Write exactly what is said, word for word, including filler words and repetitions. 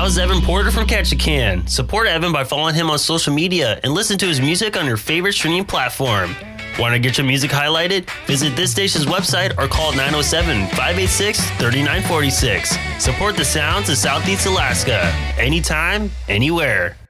was Evan Porter from Ketchikan. Support Evan by following him on social media and listen to his music on your favorite streaming platform. Want to get your music highlighted? Visit this station's website or call nine oh seven, five eight six, three nine four six. Support the sounds of Southeast Alaska. Anytime, anywhere.